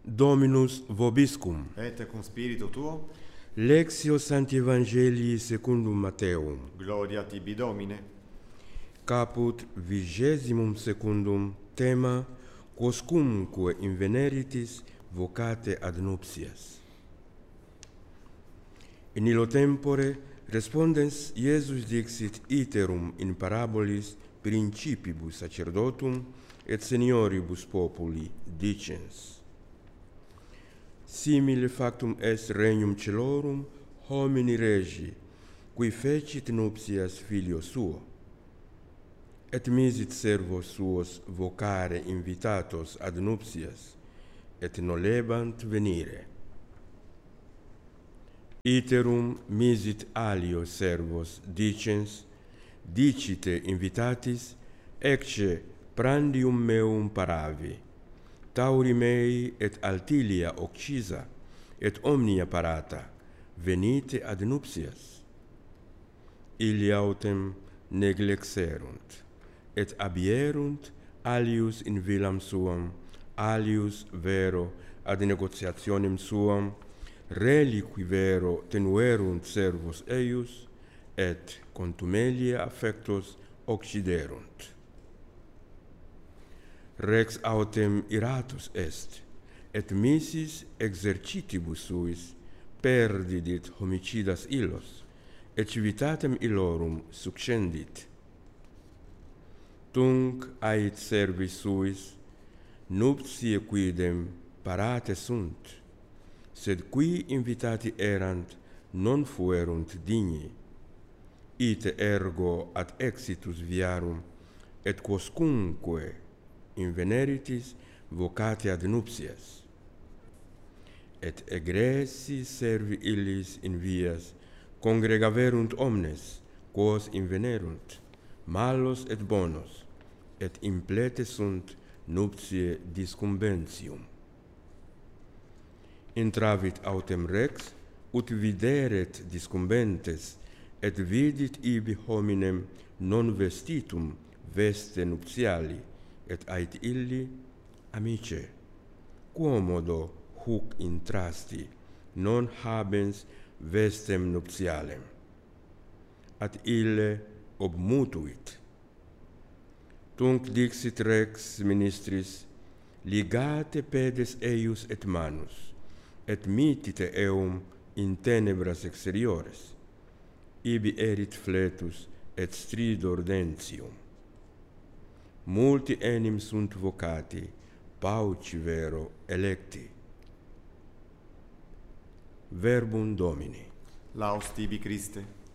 Dominus vobiscum. Et cum spiritu tuo, Lectio Sancti Evangelii secundum Matteum. gloria tibi Domine. Caput 22 tema quoscumque inveneritis vocate ad nuptias. In illo tempore respondens Iesus dixit iterum in parabolis principibus sacerdotum et senioribus populi dicens: simile factum est regnum celorum homini regi, qui fecit nuptias filio suo, et misit servos suos vocare invitatos ad nuptias, et nolebant venire. Iterum misit alio servos dicens: dicite invitatis, ecce prandium meum paravi, tauri mei et altilia occisa, et omnia parata, venite ad nuptias. Illi autem neglexerunt, et abierunt alius in villam suam, alius vero ad negotiationem suam, reliqui vero tenuerunt servos eius, et contumelia affectos occiderunt. Rex autem iratus est, et misis exercitibus suis perdidit homicidas illos, et civitatem illorum succendit. Tunc ait servis suis, nuptiae quidem parate sunt, sed qui invitati erant non fuerunt digni. Ite ergo ad exitus viarum, et quoscumque inveneritis vocate ad nuptias. Et egressi servi illis in vias congregaverunt omnes, quos invenerunt, malos et bonos, et implete sunt nuptiae discumbentium. Intravit autem rex, ut videret discumbentes, et vidit ibi hominem non vestitum veste nuptiali, et ait illi: amice, quomodo huc intrasti, non habens vestem nuptialem? Ad ille obmutuit. Tunc dixit rex ministris: ligate pedes eius et manus, et mittite eum in tenebras exteriores. Ibi erit fletus et stridor dentium. Multi enim sunt vocati, pauci vero electi. Verbum Domini. Laus tibi Christe.